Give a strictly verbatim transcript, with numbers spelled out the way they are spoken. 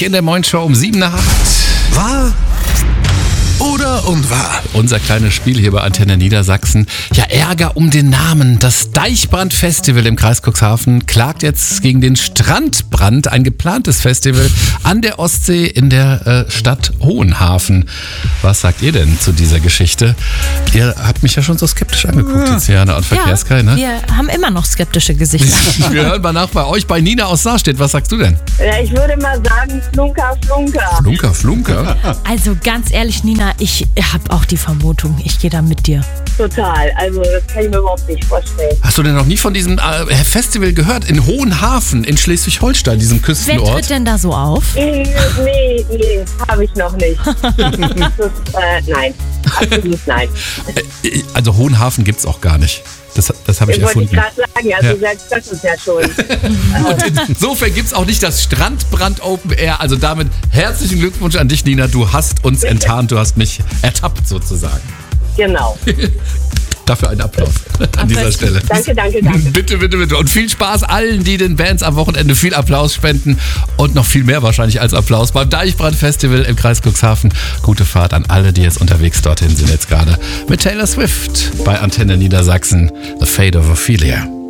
Fleck in der Moin Show um sieben nach acht. Wahr oder unwahr? Unser kleines Spiel hier bei Antenne Niedersachsen. Ja, Ärger um den Namen. Das Deichbrand-Festival im Kreis Cuxhaven klagt jetzt gegen den Strandbrand, ein geplantes Festival an der Ostsee in der äh, Stadt Hohenhafen. Was sagt ihr denn zu dieser Geschichte? Ihr habt mich ja schon so skeptisch angeguckt, Tiziana und Verkehrskai, ja, ne? Wir haben immer noch skeptische Gesichter. Wir hören mal nach bei euch, bei Nina aus Saarstedt. Was sagst du denn? Ja, ich würde mal sagen, Flunker, Flunker. Flunker, Flunker? Also ganz ehrlich, Nina, ich habe auch die Vermutung, ich gehe da mit dir. Total, also das kann ich mir überhaupt nicht vorstellen. Hast du denn noch nie von diesem äh, Festival gehört? In Hohenhafen, in Schleswig-Holstein, diesem Wer Küstenort? tritt denn da so auf? Nee, nee, nee habe ich noch nicht. Das ist, äh, nein, absolut nein. Äh, Also Hohenhafen gibt's auch gar nicht. Das, das habe ich Das wollte ich erfunden. gerade sagen, also Ja. selbst das ist ja schon. Und insofern gibt's auch nicht das Strandbrand Open Air. Also damit herzlichen Glückwunsch an dich, Nina. Du hast uns enttarnt, du hast mich ertappt sozusagen. Genau. Dafür einen Applaus an dieser Stelle. Danke, danke, danke. Bitte, bitte, bitte. Und viel Spaß allen, die den Bands am Wochenende viel Applaus spenden und noch viel mehr wahrscheinlich als Applaus beim Deichbrand-Festival im Kreis Cuxhaven. Gute Fahrt an alle, die jetzt unterwegs dorthin sind jetzt gerade mit Taylor Swift bei Antenne Niedersachsen. The Fate of Ophelia.